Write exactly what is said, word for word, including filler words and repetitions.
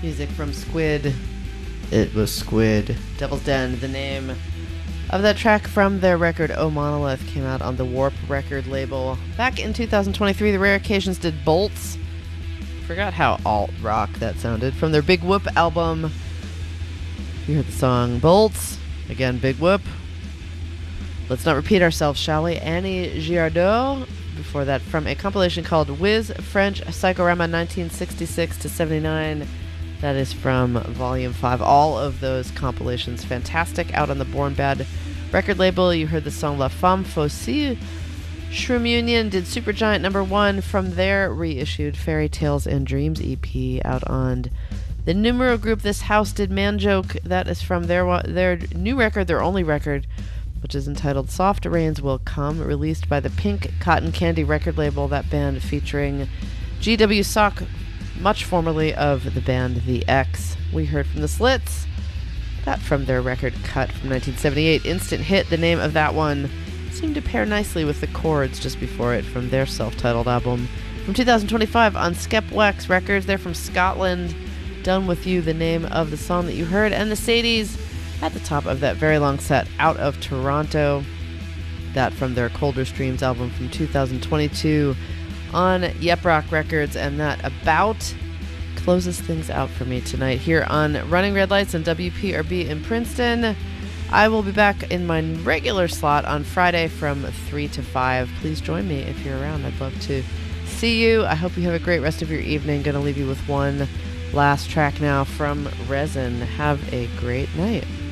Music from Squid. It was Squid. Devil's Den, the name of that track from their record Oh Monolith, came out on the Warp record label. Back in two thousand twenty-three, the Rare Occasions did Bolts. Forgot how alt-rock that sounded. From their Big Whoop album, you heard the song Bolts. Again, Big Whoop. Let's not repeat ourselves, shall we? Annie Girardot. Before that, from a compilation called Whiz French Psychorama nineteen sixty-six to seventy-nine. That is from Volume five. All of those compilations fantastic, out on the Born Bad record label. You heard the song La Femme Fossile. Shroom Union did Supergiant number one from their reissued Fairy Tales and Dreams E P, out on the Numero Group. This House did Man Joke. That is from their their new record, their only record, which is entitled Soft Rains Will Come, released by the Pink Cotton Candy record label, that band featuring G W Sock, much formerly of the band The X. We heard from the Slits, that from their record Cut from nineteen seventy-eight. Instant Hit, the name of that one, seemed to pair nicely with the chords just before it from their self-titled album. From two thousand twenty-five on Skep Wax Records, they're from Scotland. Done With You, the name of the song that you heard. And the Sadies, at the top of that very long set, out of Toronto. That from their Colder Streams album from two thousand twenty-two on Yep Rock Records. And that about closes things out for me tonight here on Running Red Lights and W P R B in Princeton. I will be back in my regular slot on Friday from three to five. Please join me if you're around. I'd love to see you. I hope you have a great rest of your evening. Going to leave you with one last track now from Resin. Have a great night.